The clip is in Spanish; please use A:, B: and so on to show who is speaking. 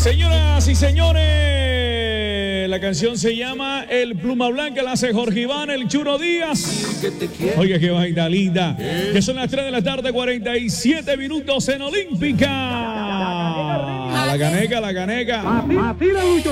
A: Señoras y señores, la canción se llama El Pluma Blanca, la hace Jorge Iván, el Churo Díaz. Oiga, qué vaina linda. Que son las 3 de la tarde, 47 minutos en Olímpica. La caneca.